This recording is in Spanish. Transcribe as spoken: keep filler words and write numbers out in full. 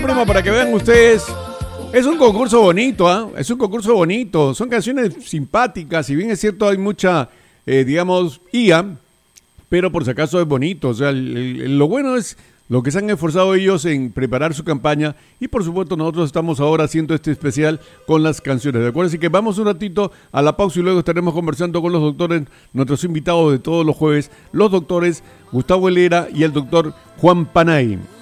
Primo, para que vean ustedes, es un concurso bonito, ¿ah? ¿eh? Es un concurso bonito, son canciones simpáticas, si bien es cierto hay mucha, eh, digamos, I A, pero por si acaso es bonito, o sea, el, el, lo bueno es lo que se han esforzado ellos en preparar su campaña y por supuesto nosotros estamos ahora haciendo este especial con las canciones, ¿de acuerdo? Así que vamos un ratito a la pausa y luego estaremos conversando con los doctores, nuestros invitados de todos los jueves, los doctores Gustavo Helera y el doctor Juan Panay.